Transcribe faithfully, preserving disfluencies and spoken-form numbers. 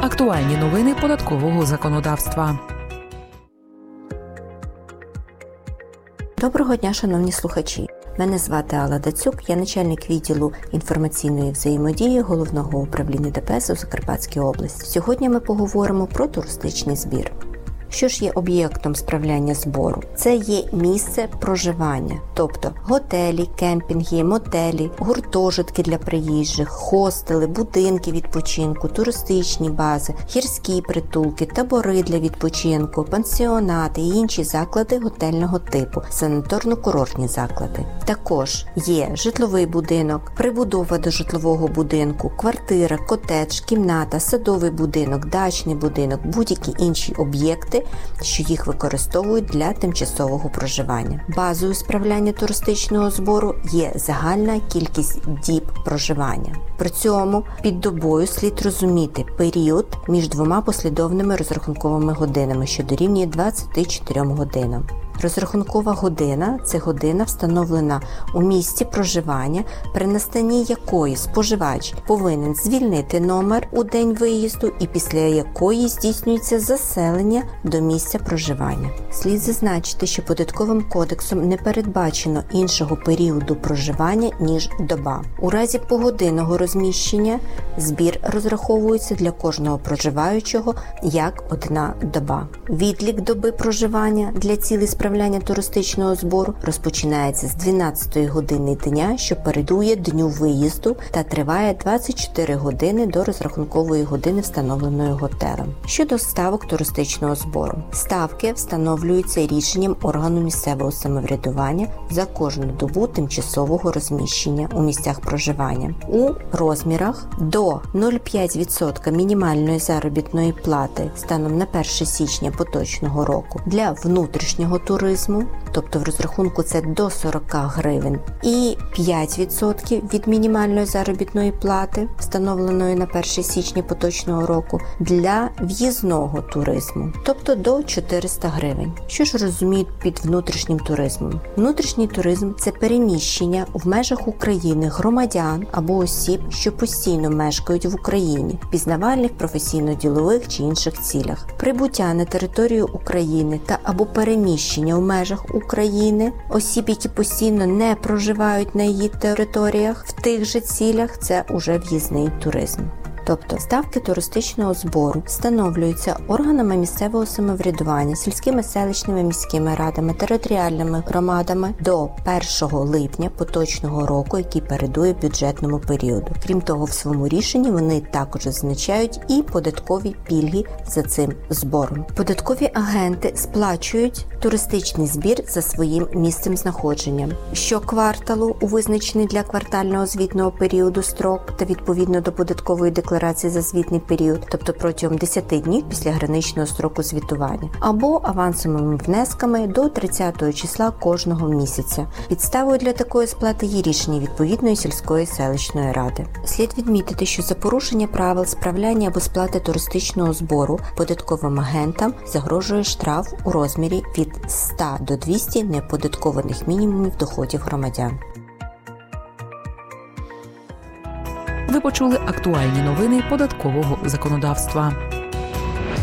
Актуальні новини податкового законодавства. Доброго дня, шановні слухачі. Мене звати Алла Дацюк, я начальник відділу інформаційної взаємодії Головного управління ДПС у Закарпатській області. Сьогодні ми поговоримо про туристичний збір. Що ж є об'єктом справляння збору? Це є місце проживання, тобто готелі, кемпінги, мотелі, гуртожитки для приїжджих, хостели, будинки відпочинку, туристичні бази, гірські притулки, табори для відпочинку, пансіонати і інші заклади готельного типу, санаторно-курортні заклади. Також є житловий будинок, прибудова до житлового будинку, квартира, котедж, кімната, садовий будинок, дачний будинок, будь-які інші об'єкти, що їх використовують для тимчасового проживання. Базою справляння туристичного збору є загальна кількість діб проживання. При цьому під добою слід розуміти період між двома послідовними розрахунковими годинами, що дорівнює двадцяти чотирьом годинам. Розрахункова година – це година, встановлена у місці проживання, при настанні якої споживач повинен звільнити номер у день виїзду і після якої здійснюється заселення до місця проживання. Слід зазначити, що Податковим кодексом не передбачено іншого періоду проживання, ніж доба. У разі погодинного розміщення збір розраховується для кожного проживаючого як одна доба. Відлік доби проживання для цілей справляння туристичного збору розпочинається з дванадцятої години дня, що передує дню виїзду, та триває двадцять чотири години до розрахункової години, встановленої готелем. Щодо ставок туристичного збору. Ставки встановлюються рішенням органу місцевого самоврядування за кожну добу тимчасового розміщення у місцях проживання у розмірах до нуль цілих п'ять десятих відсотка мінімальної заробітної плати станом на перше січня поточного року для внутрішнього туризму, тобто в розрахунку це до сорок гривень, і п'ять відсотків від мінімальної заробітної плати, встановленої на перше січня поточного року, для в'їзного туризму, тобто до чотириста гривень. Що ж розуміють під внутрішнім туризмом? Внутрішній туризм – це переміщення в межах України громадян або осіб, що постійно мешкають в Україні, в пізнавальних, професійно-ділових чи інших цілях. Прибуття на територію України та або переміщення в межах України осіб, які постійно не проживають на її територіях в тих же цілях, це уже в'їзний туризм. Тобто ставки туристичного збору встановлюються органами місцевого самоврядування, сільськими, селищними, міськими радами, територіальними громадами до першого липня поточного року, який передує бюджетному періоду. Крім того, в своєму рішенні вони також зазначають і податкові пільги за цим збором. Податкові агенти сплачують туристичний збір за своїм місцем знаходження. Щокварталу у визначений для квартального звітного періоду строк та відповідно до податкової декларації за звітний період, тобто протягом десяти днів після граничного строку звітування, або авансовими внесками до тридцятого числа кожного місяця. Підставою для такої сплати є рішення відповідної сільської селищної ради. Слід відмітити, що за порушення правил справляння або сплати туристичного збору податковим агентам загрожує штраф у розмірі від ста до двохсот неоподаткованих мінімумів доходів громадян. Ви почули актуальні новини податкового законодавства.